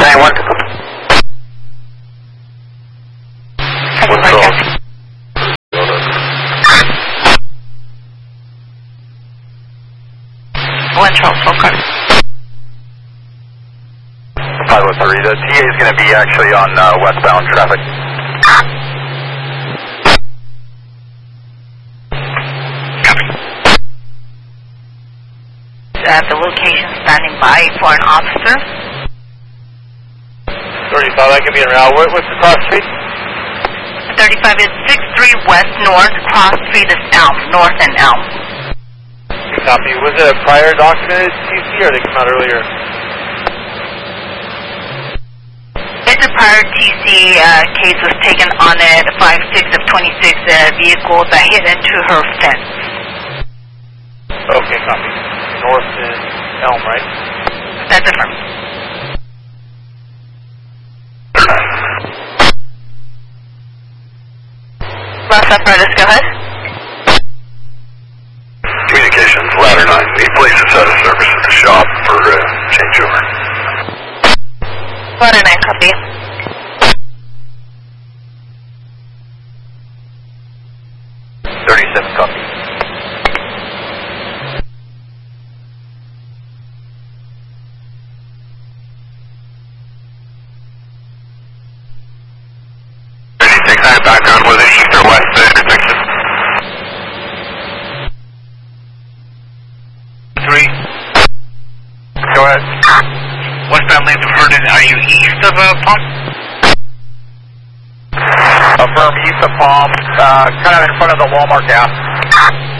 91. What's wrong? One Charles, okay. 503, the TA is going to be actually on westbound traffic. At the location, standing by for an officer. 35, I can be en route. What's the cross street? 35 is 63 West North, cross street is Elm, North and Elm. Copy. Was it a prior documented TC or they come out earlier? It's a prior TC case was taken on a 5-6 of 26 vehicle that hit into her fence. Okay, copy. North and Elm, right? That's affirmed. Last apparatus, go ahead. Communications, ladder 9. The police is out of service at the shop for changeover. Ladder 9, copy. Copy. Background with the east or west intersection. 3. Go ahead. Westbound lanes of Vernon, are you east of Palm? Affirm east of Palm, kind of in front of the Walmart gas.